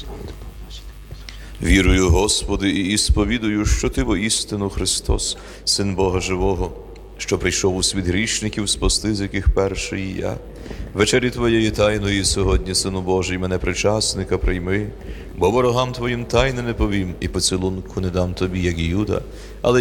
Вірую, Господи, і сповідую, що Ти воістину Христос, Син Бога Живого, що прийшов у світ грішників спасти, з яких перший і я. Вечері Твоєї тайної сьогодні, Сину Божий, мене причасника прийми, бо ворогам Твоїм тайни не повім, і поцілунку не дам Тобі, як Юда, але